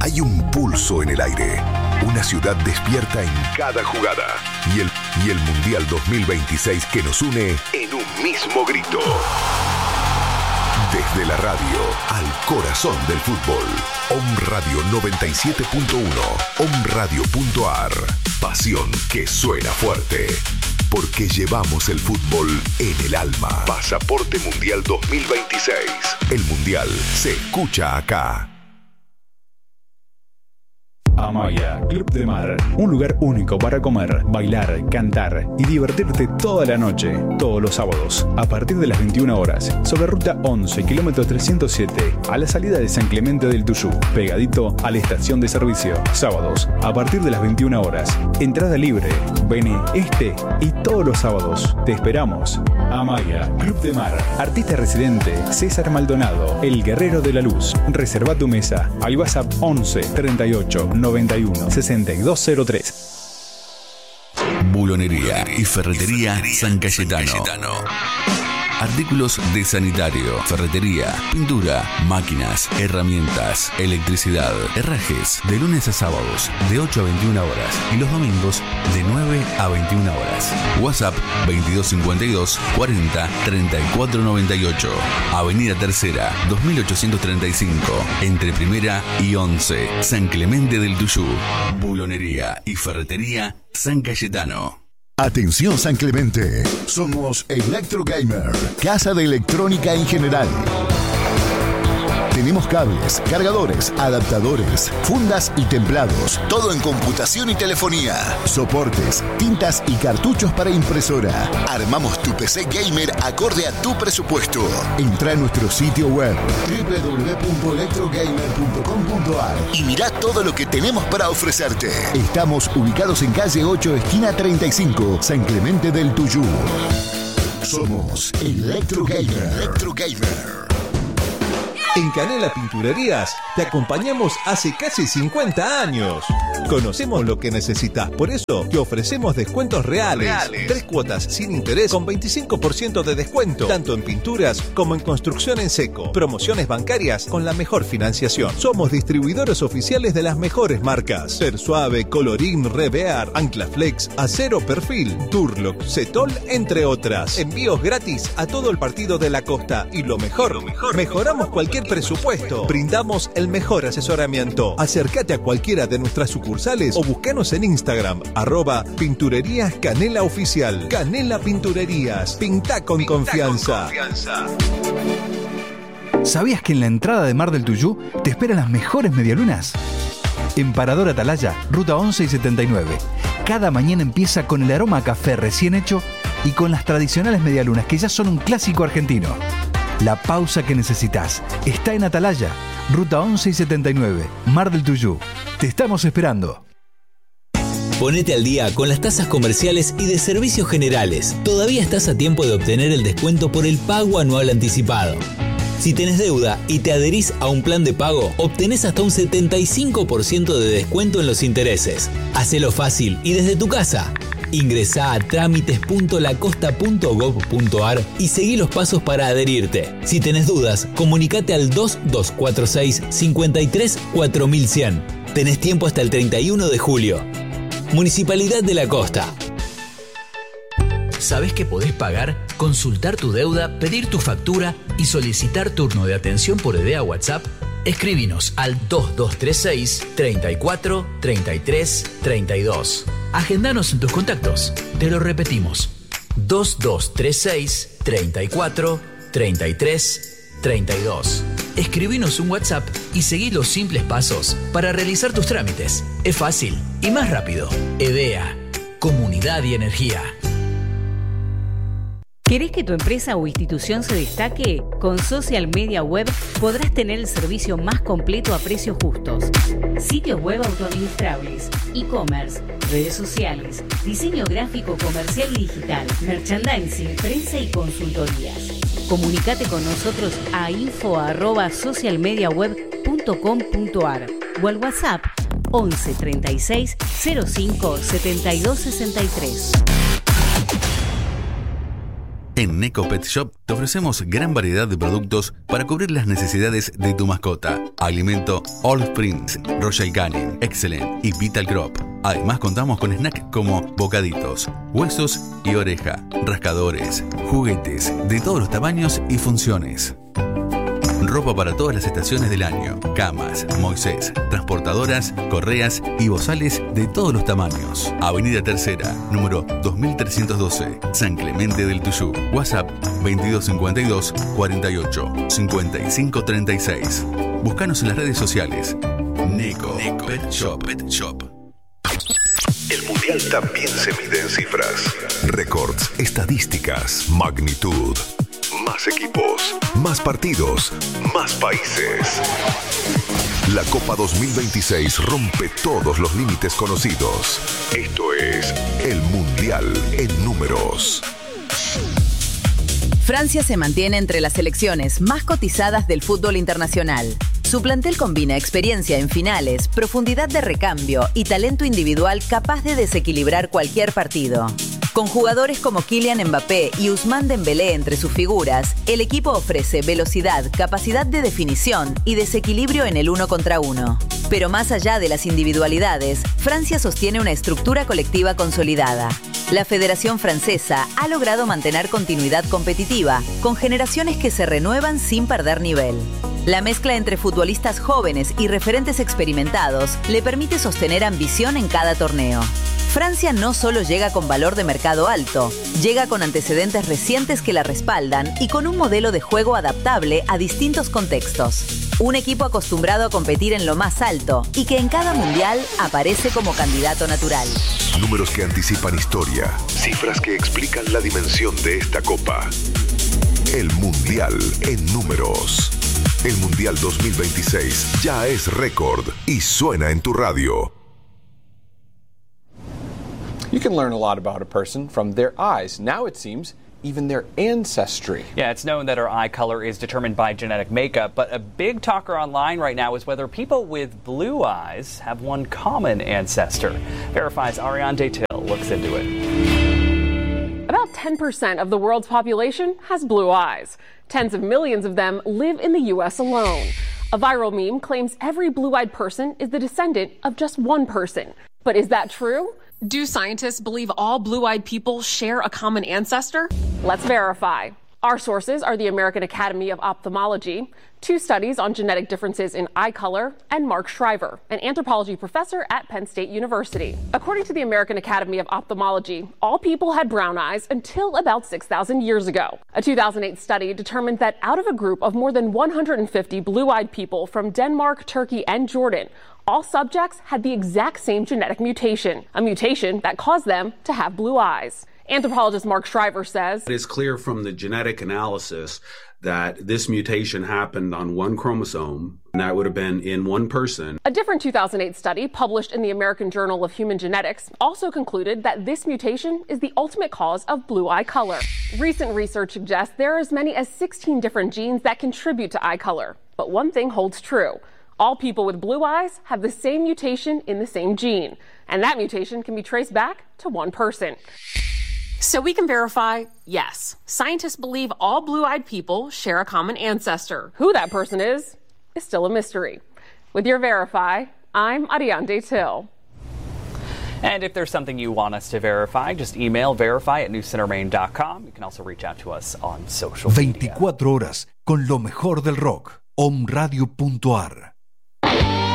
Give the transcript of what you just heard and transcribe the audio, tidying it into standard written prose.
Hay un pulso en el aire, una ciudad despierta en cada jugada y el Mundial 2026 que nos une en un mismo grito. Desde la radio al corazón del fútbol. Om Radio 97.1, omradio.ar. Pasión que suena fuerte. Porque llevamos el fútbol en el alma. Pasaporte Mundial 2026. El Mundial se escucha acá. Amaya, Club de Mar. Un lugar único para comer, bailar, cantar y divertirte toda la noche, todos los sábados, a partir de las 21 horas, sobre ruta 11, kilómetro 307, a la salida de San Clemente del Tuyú, pegadito a la estación de servicio. Sábados, a partir de las 21 horas. Entrada libre. Vení este y todos los sábados. Te esperamos. Amaya, Club de Mar. Artista residente, César Maldonado, el guerrero de la luz. Reserva tu mesa al WhatsApp 11 38 91 6203. Bulonería y ferretería San Cayetano. Artículos de sanitario, ferretería, pintura, máquinas, herramientas, electricidad, herrajes, de lunes a sábados, de 8 a 21 horas y los domingos, de 9 a 21 horas. WhatsApp 2252 40 34 98. Avenida Tercera, 2835, entre Primera y 11, San Clemente del Tuyú. Bulonería y ferretería San Cayetano. Atención San Clemente, somos Electro Gamer, casa de electrónica en general. Tenemos cables, cargadores, adaptadores, fundas y templados, todo en computación y telefonía, soportes, tintas y cartuchos para impresora. Armamos tu PC gamer acorde a tu presupuesto. Entra a nuestro sitio web www.electrogamer.com.ar y mirá todo lo que tenemos para ofrecerte. Estamos ubicados en calle 8, esquina 35, San Clemente del Tuyú. Somos Electro Gamer. Electro Gamer. En Canela Pinturerías te acompañamos hace casi 50 años. Conocemos lo que necesitas, por eso te ofrecemos descuentos reales. 3 cuotas sin interés con 25% de descuento, tanto en pinturas como en construcción en seco. Promociones bancarias con la mejor financiación. Somos distribuidores oficiales de las mejores marcas: Persuave, Colorín, Revear, Anclaflex, Acero Perfil, Durlock, Cetol, entre otras. Envíos gratis a todo el partido de la costa. Y lo mejor, mejoramos cualquier presupuesto. Brindamos el mejor asesoramiento. Acércate a cualquiera de nuestras sucursales o búscanos en Instagram, @Pinturerías Canela Oficial. Canela Pinturerías. Pinta con confianza. ¿Sabías que en la entrada de Mar del Tuyú te esperan las mejores medialunas? En Parador Atalaya, ruta 11 y 79. Cada mañana empieza con el aroma a café recién hecho y con las tradicionales medialunas que ya son un clásico argentino. La pausa que necesitas está en Atalaya, ruta 11 y 79, Mar del Tuyú. Te estamos esperando. Ponete al día con las tasas comerciales y de servicios generales. Todavía estás a tiempo de obtener el descuento por el pago anual anticipado. Si tenés deuda y te adherís a un plan de pago, obtenés hasta un 75% de descuento en los intereses. Hacelo fácil y desde tu casa. Ingresá a trámites.lacosta.gov.ar y seguí los pasos para adherirte. Si tenés dudas, comunicate al 2246 53 4100. Tenés tiempo hasta el 31 de julio. Municipalidad de la Costa. ¿Sabés que podés pagar, consultar tu deuda, pedir tu factura y solicitar turno de atención por EDEA WhatsApp? Escribinos al 2236 34 33 32. Agendanos en tus contactos. Te lo repetimos. 2236 34 33 32. Escribinos un WhatsApp y seguí los simples pasos para realizar tus trámites. Es fácil y más rápido. EDEA, Comunidad y Energía. ¿Querés que tu empresa o institución se destaque? Con Social Media Web podrás tener el servicio más completo a precios justos. Sitios web autoadministrables, e-commerce, redes sociales, diseño gráfico comercial y digital, merchandising, prensa y consultorías. Comunicate con nosotros a info@socialmediaweb.com.ar o al WhatsApp 11 36 05 72 63. En Neko Pet Shop te ofrecemos gran variedad de productos para cubrir las necesidades de tu mascota. Alimento All Springs, Royal Canin, Excellent y Vital Crop. Además contamos con snacks como bocaditos, huesos y oreja, rascadores, juguetes de todos los tamaños y funciones. Ropa para todas las estaciones del año, camas, Moisés, transportadoras, correas y bozales de todos los tamaños. Avenida Tercera, número 2312, San Clemente del Tuyú. WhatsApp 2252 48 55 36. Búscanos en las redes sociales. Neko Pet Shop. El Mundial también se mide en cifras. Récords, estadísticas, magnitud. Más equipos, más partidos, más países. La Copa 2026 rompe todos los límites conocidos. Esto es el Mundial en números. Francia se mantiene entre las selecciones más cotizadas del fútbol internacional. Su plantel combina experiencia en finales, profundidad de recambio y talento individual capaz de desequilibrar cualquier partido. Con jugadores como Kylian Mbappé y Ousmane Dembélé entre sus figuras, el equipo ofrece velocidad, capacidad de definición y desequilibrio en el 1 contra 1. Pero más allá de las individualidades, Francia sostiene una estructura colectiva consolidada. La Federación Francesa ha logrado mantener continuidad competitiva, con generaciones que se renuevan sin perder nivel. La mezcla entre futbolistas jóvenes y referentes experimentados le permite sostener ambición en cada torneo. Francia no solo llega con valor de mercado alto, llega con antecedentes recientes que la respaldan y con un modelo de juego adaptable a distintos contextos. Un equipo acostumbrado a competir en lo más alto y que en cada mundial aparece como candidato natural. Números que anticipan historia, cifras que explican la dimensión de esta Copa. El Mundial en números. El Mundial 2026 ya es récord y suena en tu radio. You can learn a lot about a person from their eyes. Now it seems even their ancestry. Yeah, it's known that our eye color is determined by genetic makeup, but a big talker online right now is whether people with blue eyes have one common ancestor. Verify's Ariane Detail looks into it. About 10% of the world's population has blue eyes. Tens of millions of them live in the U.S. alone. A viral meme claims every blue-eyed person is the descendant of just one person. But is that true? Do scientists believe all blue-eyed people share a common ancestor? Let's verify. Our sources are the American Academy of Ophthalmology, 2 studies on genetic differences in eye color, and Mark Shriver, an anthropology professor at Penn State University. According to the American Academy of Ophthalmology, all people had brown eyes until about 6,000 years ago. A 2008 study determined that out of a group of more than 150 blue-eyed people from Denmark, Turkey, and Jordan, all subjects had the exact same genetic mutation, a mutation that caused them to have blue eyes. Anthropologist Mark Shriver says, it is clear from the genetic analysis that this mutation happened on one chromosome, and that would have been in one person. A different 2008 study published in the American Journal of Human Genetics also concluded that this mutation is the ultimate cause of blue eye color. Recent research suggests there are as many as 16 different genes that contribute to eye color. But one thing holds true. All people with blue eyes have the same mutation in the same gene, and that mutation can be traced back to one person. So we can verify, yes, scientists believe all blue-eyed people share a common ancestor. Who that person is still a mystery. With your Verify, I'm Ariane Till. And if there's something you want us to verify, just email verify@newscentermaine.com. You can also reach out to us on social media. 24 horas con lo mejor del rock. omradio.ar